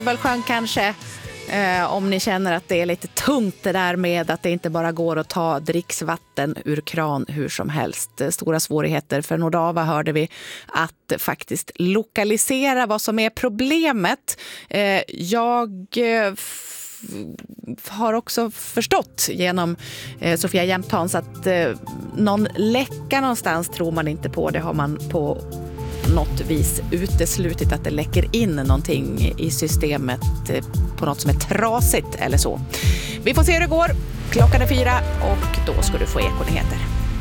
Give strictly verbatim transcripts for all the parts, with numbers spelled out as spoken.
Väl skönt kanske eh, om ni känner att det är lite tungt det där med att det inte bara går att ta dricksvatten ur kran hur som helst. Stora svårigheter för Nordava hörde vi att faktiskt lokalisera vad som är problemet. Eh, jag eh, f- har också förstått genom eh, Sofia Jämthans att eh, någon läcka någonstans tror man inte på. Det har man på något vis uteslutit att det läcker in någonting i systemet på något som är trasigt eller så. Vi får se hur det går. Klockan är fyra och då ska du få Ekonyheter.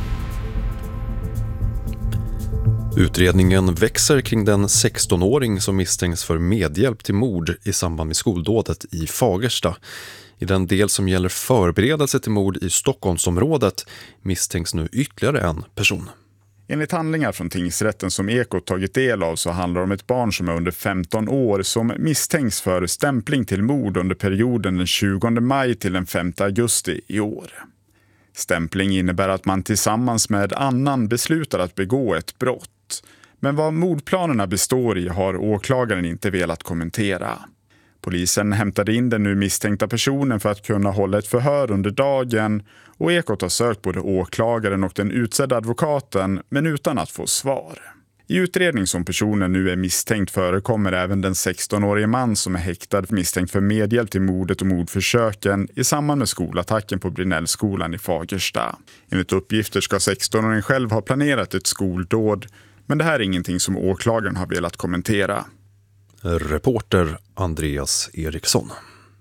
Utredningen växer kring den sextonåring som misstänks för medhjälp till mord i samband med skoldådet i Fagersta. I den del som gäller förberedelse till mord i Stockholmsområdet misstänks nu ytterligare en person. Enligt handlingar från tingsrätten som Ekot tagit del av så handlar det om ett barn som är under femton år som misstänks för stämpling till mord under perioden den tjugonde maj till den femte augusti i år. Stämpling innebär att man tillsammans med annan beslutar att begå ett brott. Men vad mordplanerna består i har åklagaren inte velat kommentera. Polisen hämtade in den nu misstänkta personen för att kunna hålla ett förhör under dagen och Ekot har sökt både åklagaren och den utsedda advokaten men utan att få svar. I utredning som personen nu är misstänkt förekommer även den sextonårige man som är häktad misstänkt för medhjälp till mordet och mordförsöken i samband med skolattacken på Brinellskolan i Fagersta. Enligt uppgifter ska sextonåringen själv ha planerat ett skoldåd, men det här är ingenting som åklagaren har velat kommentera. Reporter Andreas Eriksson.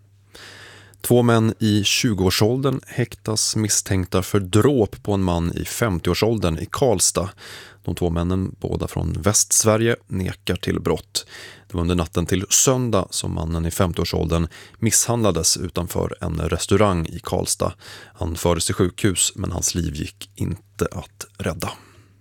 Två män i tjugoårsåldern häktas misstänkta för dråp på en man i femtioårsåldern i Karlstad. De två männen, båda från Västsverige, nekar till brott. Det var under natten till söndag som mannen i femtioårsåldern misshandlades utanför en restaurang i Karlstad. Han fördes till sjukhus men hans liv gick inte att rädda.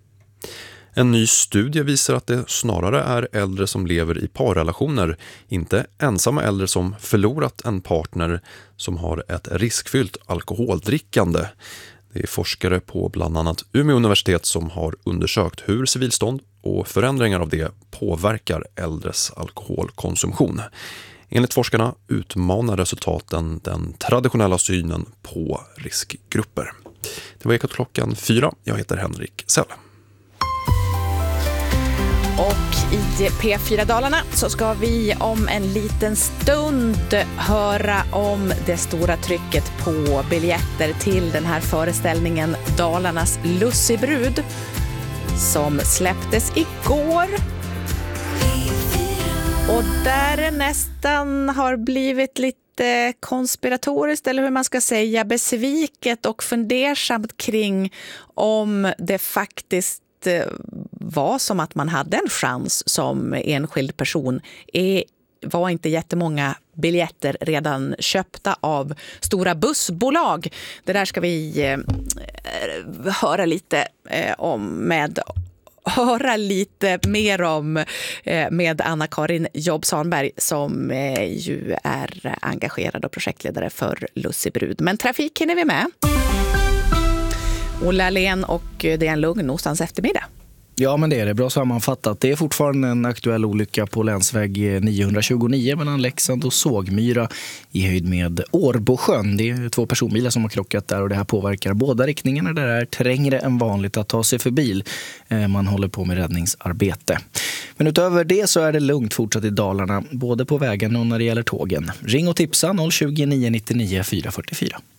En ny studie visar att det snarare är äldre som lever i parrelationer, inte ensamma äldre som förlorat en partner som har ett riskfyllt alkoholdrickande. Det är forskare på bland annat Umeå universitet som har undersökt hur civilstånd och förändringar av det påverkar äldres alkoholkonsumtion. Enligt forskarna utmanar resultaten den traditionella synen på riskgrupper. Det var Ekot klockan fyra. Jag heter Henrik Sell. Och i P fyra Dalarna så ska vi om en liten stund höra om det stora trycket på biljetter till den här föreställningen Dalarnas Lussebrud som släpptes igår. Och där det nästan har blivit lite konspiratoriskt eller hur man ska säga besviket och fundersamt kring om det faktiskt var som att man hade en chans som enskild person. Är, var inte jättemånga biljetter redan köpta av stora bussbolag? Det där ska vi eh, höra lite eh, om med höra lite mer om eh, med Anna-Karin Jobb-Sandberg som eh, ju är engagerad och projektledare för Lussebrud. Men trafik hinner vi med. Olle Alén och det är en lugn onsdags eftermiddag. Ja, men det är det. Bra sammanfattat. Det är fortfarande en aktuell olycka på länsväg niohundratjugonio mellan Leksand och Sågmyra i höjd med Årbosjön. Det är två personbilar som har krockat där och det här påverkar båda riktningarna där det är trängre än vanligt att ta sig förbi. Man håller på med räddningsarbete. Men utöver det så är det lugnt fortsatt i Dalarna, både på vägen och när det gäller tågen. Ring och tipsa noll tjugo, nio nio nio, fyra fyra fyra.